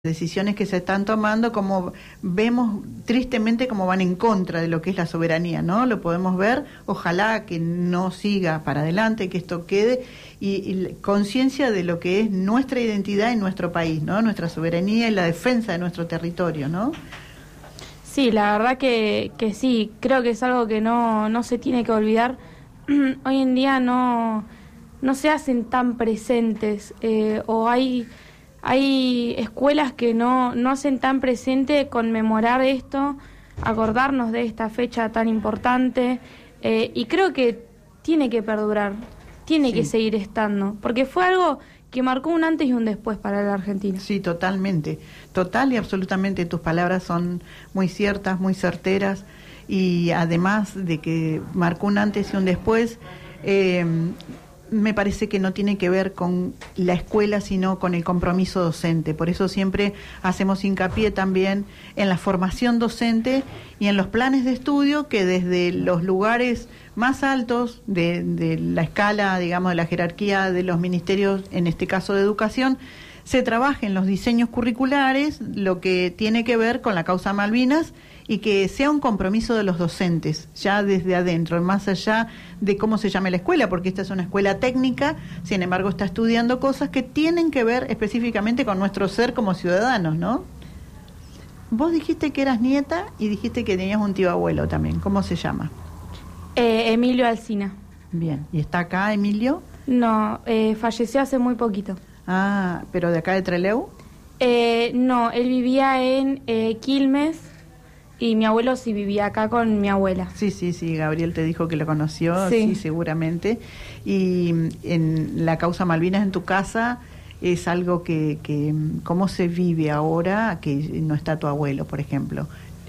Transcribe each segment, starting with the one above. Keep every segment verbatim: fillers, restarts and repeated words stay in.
decisiones que se están tomando, como vemos tristemente como van en contra de lo que es la soberanía, ¿no? Lo podemos ver, ojalá que no siga para adelante, que esto quede, y, y conciencia de lo que es nuestra identidad en nuestro país, ¿no? Nuestra soberanía y la defensa de nuestro territorio, ¿no? Sí, la verdad que, que sí, creo que es algo que no, no se tiene que olvidar. Hoy en día no, no se hacen tan presentes, eh, o hay... Hay escuelas que no, no hacen tan presente conmemorar esto, acordarnos de esta fecha tan importante, eh, y creo que tiene que perdurar, tiene sí. que seguir estando, porque fue algo que marcó un antes y un después para la Argentina. Sí, totalmente, total y absolutamente, tus palabras son muy ciertas, muy certeras, y además de que marcó un antes y un después, eh, me parece que no tiene que ver con la escuela, sino con el compromiso docente. Por eso siempre hacemos hincapié también en la formación docente y en los planes de estudio que desde los lugares más altos de, de la escala, digamos, de la jerarquía de los ministerios, en este caso de educación, se trabaje en los diseños curriculares, lo que tiene que ver con la causa Malvinas, y que sea un compromiso de los docentes, ya desde adentro, más allá de cómo se llame la escuela, porque esta es una escuela técnica, sin embargo está estudiando cosas que tienen que ver específicamente con nuestro ser como ciudadanos, ¿no? Vos dijiste que eras nieta y dijiste que tenías un tío abuelo también, ¿cómo se llama? Eh, Emilio Alsina. Bien, ¿y está acá Emilio? No, eh, falleció hace muy poquito. Ah, ¿pero de acá de Trelew? Eh, no, él vivía en eh, Quilmes, y mi abuelo sí vivía acá con mi abuela. Sí, sí, sí, Gabriel te dijo que lo conoció, sí, sí seguramente. Y en la causa Malvinas en tu casa es algo que, que, ¿cómo se vive ahora que no está tu abuelo, por ejemplo?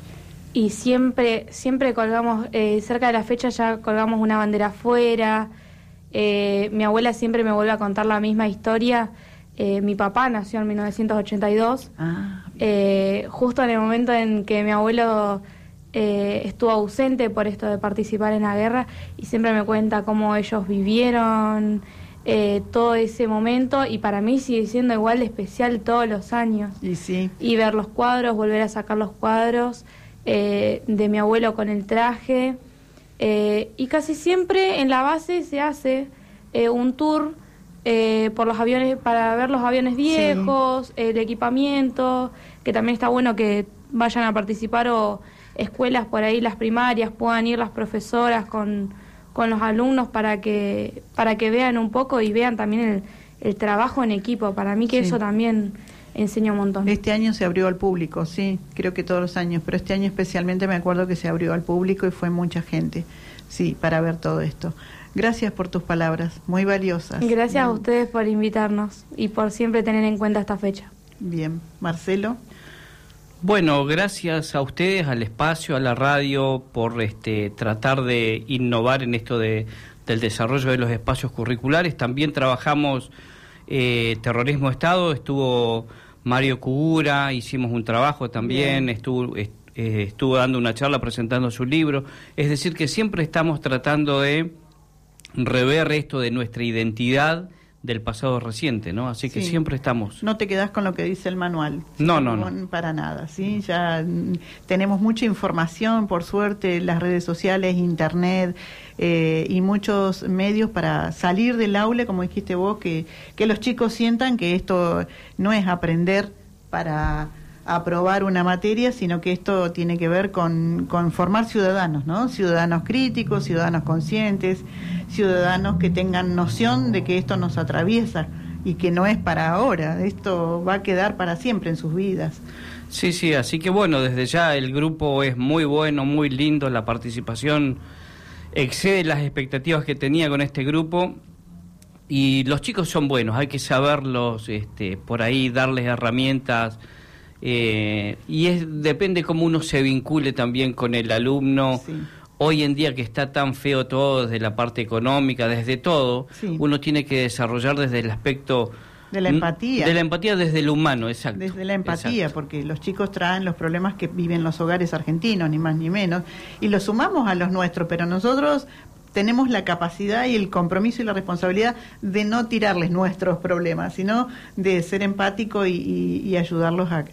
Y siempre, siempre colgamos, eh, cerca de la fecha ya colgamos una bandera afuera. Eh, mi abuela siempre me vuelve a contar la misma historia. Eh, mi papá nació en mil novecientos ochenta y dos, ah, eh, justo en el momento en que mi abuelo eh, estuvo ausente por esto de participar en la guerra, y siempre me cuenta cómo ellos vivieron eh, todo ese momento, y para mí sigue siendo igual de especial todos los años. Y sí. Y ver los cuadros, volver a sacar los cuadros eh, de mi abuelo con el traje, eh, y casi siempre en la base se hace eh, un tour Eh, por los aviones, para ver los aviones viejos, sí. el equipamiento, que también está bueno que vayan a participar, o escuelas por ahí, las primarias, puedan ir las profesoras con, con los alumnos para que para que vean un poco y vean también el, el trabajo en equipo. Para mí que sí. eso también enseña un montón. Este año se abrió al público, sí, creo que todos los años, pero este año especialmente me acuerdo que se abrió al público y fue mucha gente, sí, para ver todo esto. Gracias por tus palabras, muy valiosas. Gracias Bien. a ustedes por invitarnos y por siempre tener en cuenta esta fecha. Bien, Marcelo. Bueno, gracias a ustedes, al espacio, a la radio, por este tratar de innovar en esto de, del desarrollo de los espacios curriculares. También trabajamos eh, terrorismo de Estado, estuvo Mario Cugura, hicimos un trabajo también, Bien. estuvo... Eh, estuvo dando una charla presentando su libro. Es decir, que siempre estamos tratando de rever esto de nuestra identidad del pasado reciente, ¿no? Así que sí. siempre estamos... No te quedás con lo que dice el manual. No, no, no. Para nada, ¿sí? Ya tenemos mucha información, por suerte, las redes sociales, internet, eh, y muchos medios para salir del aula, como dijiste vos, que, que los chicos sientan que esto no es aprender para aprobar una materia, sino que esto tiene que ver con, con formar ciudadanos, ¿no? Ciudadanos críticos, ciudadanos conscientes, ciudadanos que tengan noción de que esto nos atraviesa y que no es para ahora, esto va a quedar para siempre en sus vidas. Sí, sí, así que bueno, desde ya el grupo es muy bueno, muy lindo, la participación excede las expectativas que tenía con este grupo, y los chicos son buenos, hay que saberlos, este, por ahí darles herramientas. Eh, y es depende cómo uno se vincule también con el alumno. Sí. Hoy en día que está tan feo todo, desde la parte económica, desde todo, sí. uno tiene que desarrollar desde el aspecto de la empatía. De la empatía desde lo humano, exacto. Desde la empatía, exacto. Porque los chicos traen los problemas que viven los hogares argentinos, ni más ni menos, y los sumamos a los nuestros, pero nosotros tenemos la capacidad y el compromiso y la responsabilidad de no tirarles nuestros problemas, sino de ser empático y, y, y ayudarlos a,